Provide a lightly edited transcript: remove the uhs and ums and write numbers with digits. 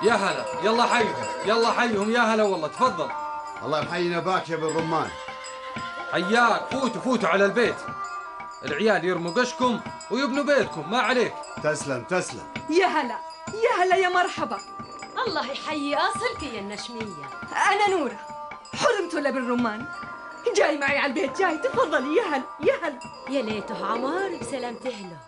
يا هلا، يلا حيهم يلا حيهم، يا هلا والله، تفضل. الله يحيينا باك يا ابن الرمان. حياك، فوتوا فوتوا على البيت، العيال يرموا قشكم ويبنوا بيتكم، ما عليك. تسلم تسلم. يا هلا يا هلا يا مرحبا. الله يحيي أصلك يا النشمية. أنا نورة، حرمت ولا بالرمان، جاي معي على البيت، جاي، تفضلي. يا هلا يا هلا. يا ليته عمار بسلامته له.